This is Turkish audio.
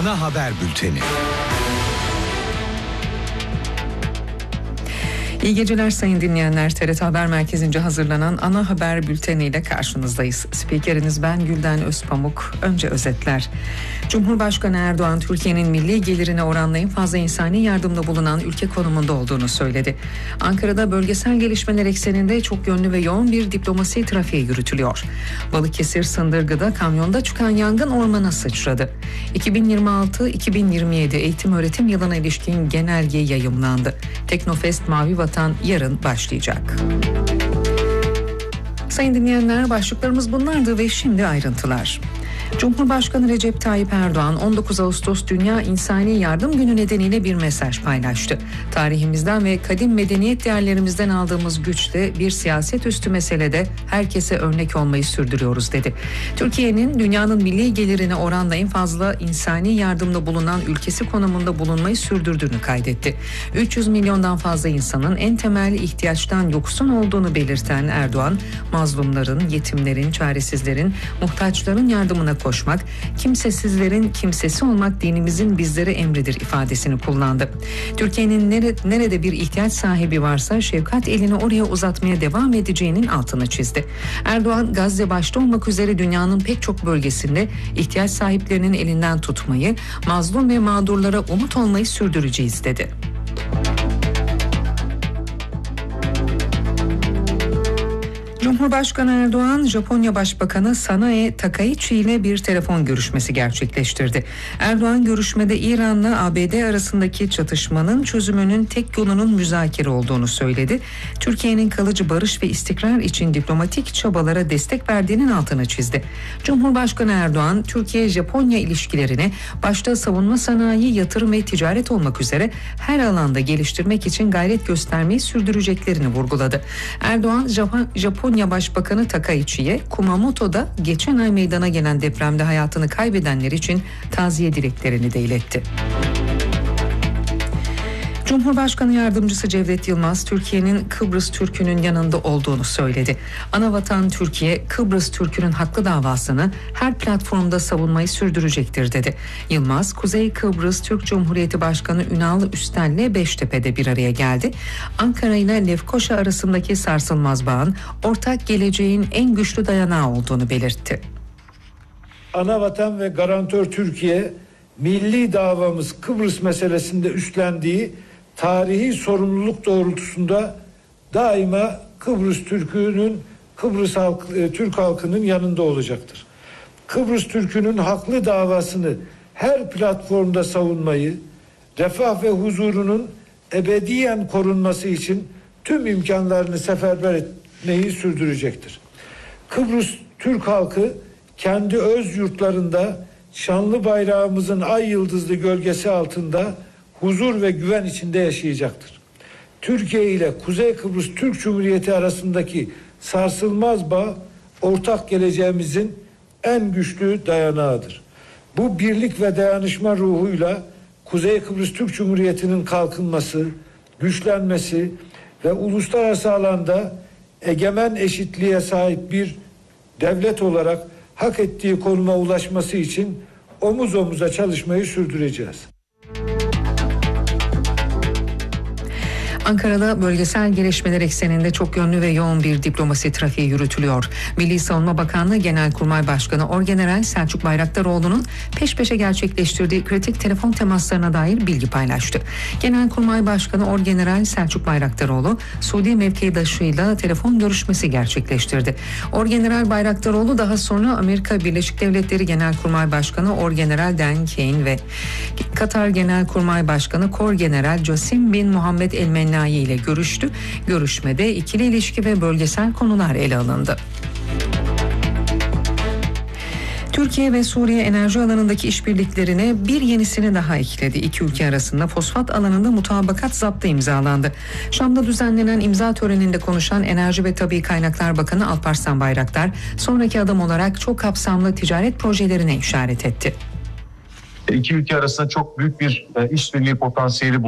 Ana haber bülteni. İyi geceler sayın dinleyenler. TRT Haber Merkezi'nce hazırlanan ana haber bülteniyle karşınızdayız. Spikeriniz ben Gülden Özpamuk. Önce özetler. Cumhurbaşkanı Erdoğan, Türkiye'nin milli gelirine oranla en fazla insani yardımda bulunan ülke konumunda olduğunu söyledi. Ankara'da bölgesel gelişmeler ekseninde çok yönlü ve yoğun bir diplomasi trafiği yürütülüyor. Balıkesir Sındırgı'da kamyonda çıkan yangın ormana sıçradı. 2026-2027 eğitim öğretim yılına ilişkin genelge yayımlandı. Teknofest Mavi Vatan yarın başlayacak. Sayın dinleyenler, başlıklarımız bunlardı ve şimdi ayrıntılar. Cumhurbaşkanı Recep Tayyip Erdoğan 19 Ağustos Dünya İnsani Yardım Günü nedeniyle bir mesaj paylaştı. Tarihimizden ve kadim medeniyet değerlerimizden aldığımız güçle bir siyaset üstü meselede herkese örnek olmayı sürdürüyoruz dedi. Türkiye'nin dünyanın milli gelirine oranla en fazla insani yardımda bulunan ülkesi konumunda bulunmayı sürdürdüğünü kaydetti. 300 milyondan fazla insanın en temel ihtiyaçtan yoksun olduğunu belirten Erdoğan, mazlumların, yetimlerin, çaresizlerin, muhtaçların yardımına koşmak, kimsesizlerin kimsesi olmak dinimizin bizlere emridir ifadesini kullandı. Türkiye'nin nerede bir ihtiyaç sahibi varsa şefkat elini oraya uzatmaya devam edeceğinin altını çizdi. Erdoğan, Gazze başta olmak üzere dünyanın pek çok bölgesinde ihtiyaç sahiplerinin elinden tutmayı, mazlum ve mağdurlara umut olmayı sürdüreceğiz dedi. Cumhurbaşkanı Erdoğan, Japonya Başbakanı Sanae Takaichi ile bir telefon görüşmesi gerçekleştirdi. Erdoğan görüşmede İran'la ABD arasındaki çatışmanın çözümünün tek yolunun müzakere olduğunu söyledi. Türkiye'nin kalıcı barış ve istikrar için diplomatik çabalara destek verdiğinin altını çizdi. Cumhurbaşkanı Erdoğan, Türkiye-Japonya ilişkilerini başta savunma sanayi, yatırım ve ticaret olmak üzere her alanda geliştirmek için gayret göstermeyi sürdüreceklerini vurguladı. Erdoğan, Japonya Başbakanı Takaichi'ye Kumamoto'da geçen ay meydana gelen depremde hayatını kaybedenler için taziye dileklerini de iletti. Cumhurbaşkanı Yardımcısı Cevdet Yılmaz, Türkiye'nin Kıbrıs Türk'ünün yanında olduğunu söyledi. Anavatan Türkiye, Kıbrıs Türk'ünün haklı davasını her platformda savunmayı sürdürecektir dedi. Yılmaz, Kuzey Kıbrıs Türk Cumhuriyeti Başkanı Ünal Üstel'le Beştepe'de bir araya geldi. Ankara ile Lefkoşa arasındaki sarsılmaz bağın ortak geleceğin en güçlü dayanağı olduğunu belirtti. Anavatan ve garantör Türkiye, milli davamız Kıbrıs meselesinde üstlendiği tarihi sorumluluk doğrultusunda daima Kıbrıs Türk'ünün, Türk halkının yanında olacaktır. Kıbrıs Türk'ünün haklı davasını her platformda savunmayı, refah ve huzurunun ebediyen korunması için tüm imkanlarını seferber etmeyi sürdürecektir. Kıbrıs Türk halkı kendi öz yurtlarında şanlı bayrağımızın ay yıldızlı gölgesi altında huzur ve güven içinde yaşayacaktır. Türkiye ile Kuzey Kıbrıs Türk Cumhuriyeti arasındaki sarsılmaz bağ ortak geleceğimizin en güçlü dayanağıdır. Bu birlik ve dayanışma ruhuyla Kuzey Kıbrıs Türk Cumhuriyeti'nin kalkınması, güçlenmesi ve uluslararası alanda egemen eşitliğe sahip bir devlet olarak hak ettiği konuma ulaşması için omuz omuza çalışmayı sürdüreceğiz. Ankara'da bölgesel gelişmeler ekseninde çok yönlü ve yoğun bir diplomasi trafiği yürütülüyor. Milli Savunma Bakanlığı Genelkurmay Başkanı Orgeneral Selçuk Bayraktaroğlu'nun peş peşe gerçekleştirdiği kritik telefon temaslarına dair bilgi paylaştı. Genelkurmay Başkanı Orgeneral Selçuk Bayraktaroğlu, Suudi mevkidaşıyla telefon görüşmesi gerçekleştirdi. Orgeneral Bayraktaroğlu daha sonra Amerika Birleşik Devletleri Genelkurmay Başkanı Orgeneral Dan Kane ve Katar Genelkurmay Başkanı Korgeneral Jassim bin Muhammed El Mennayi ile görüştü. Görüşmede ikili ilişki ve bölgesel konular ele alındı. Türkiye ve Suriye enerji alanındaki işbirliklerine bir yenisini daha ekledi. İki ülke arasında fosfat alanında mutabakat zaptı imzalandı. Şam'da düzenlenen imza töreninde konuşan Enerji ve Tabii Kaynaklar Bakanı Alparslan Bayraktar, sonraki adım olarak çok kapsamlı ticaret projelerine işaret etti. İki ülke arasında çok büyük bir işbirliği potansiyeli